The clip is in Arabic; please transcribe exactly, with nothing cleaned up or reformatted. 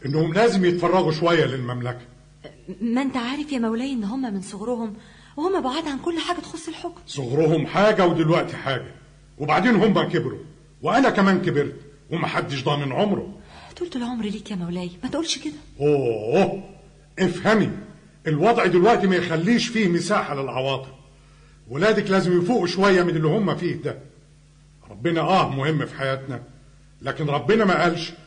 انهم لازم يتفرغوا شويه للمملكه. ما انت عارف يا مولاي ان هم من صغرهم وهم بعاد عن كل حاجه تخص الحكم. صغرهم حاجه ودلوقتي حاجه، وبعدين هم كبروا وانا كمان كبرت ومحدش ضامن عمره. طولة العمر ليك يا مولاي، ما تقولش كده. اوه افهمي، الوضع دلوقتي ما يخليش فيه مساحه للعواطف. ولادك لازم يفوقوا شويه من اللي هم فيه ده. ربنا اه مهم في حياتنا، لكن ربنا ما قالش